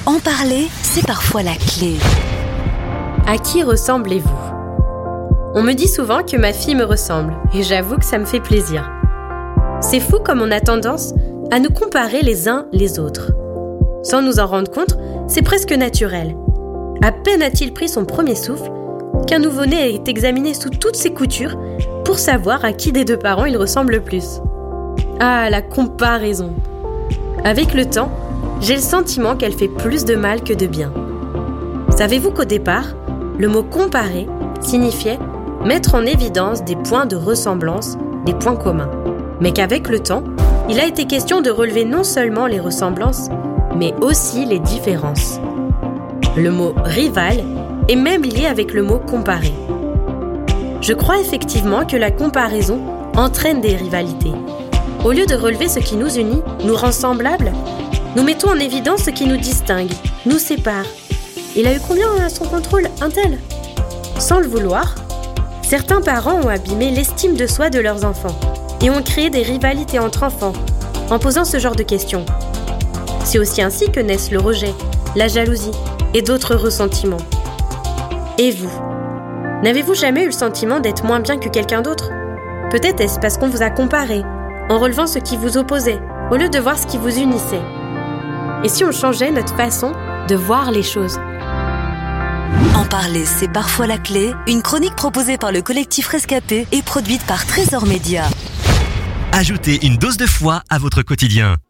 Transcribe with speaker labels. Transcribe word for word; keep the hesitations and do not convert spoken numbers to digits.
Speaker 1: En parler, c'est parfois la clé.
Speaker 2: À qui ressemblez-vous ? On me dit souvent que ma fille me ressemble, et j'avoue que ça me fait plaisir. C'est fou comme on a tendance à nous comparer les uns les autres. Sans nous en rendre compte, c'est presque naturel. À peine a-t-il pris son premier souffle, qu'un nouveau-né est examiné sous toutes ses coutures pour savoir à qui des deux parents il ressemble le plus. Ah, la comparaison. Avec le temps, j'ai le sentiment qu'elle fait plus de mal que de bien. Savez-vous qu'au départ, le mot « comparer » signifiait mettre en évidence des points de ressemblance, des points communs. Mais qu'avec le temps, il a été question de relever non seulement les ressemblances, mais aussi les différences. Le mot « rival » est même lié avec le mot « comparer ». Je crois effectivement que la comparaison entraîne des rivalités. Au lieu de relever ce qui nous unit, nous rend semblables, nous mettons en évidence ce qui nous distingue, nous sépare. Il a eu combien à son contrôle, un tel ? Sans le vouloir, certains parents ont abîmé l'estime de soi de leurs enfants et ont créé des rivalités entre enfants en posant ce genre de questions. C'est aussi ainsi que naissent le rejet, la jalousie et d'autres ressentiments. Et vous ? N'avez-vous jamais eu le sentiment d'être moins bien que quelqu'un d'autre ? Peut-être est-ce parce qu'on vous a comparé, en relevant ce qui vous opposait, au lieu de voir ce qui vous unissait. Et si on changeait notre façon de voir les choses ?
Speaker 1: En parler, c'est parfois la clé. Une chronique proposée par le collectif Rescapé et produite par Trésor Média.
Speaker 3: Ajoutez une dose de foi à votre quotidien.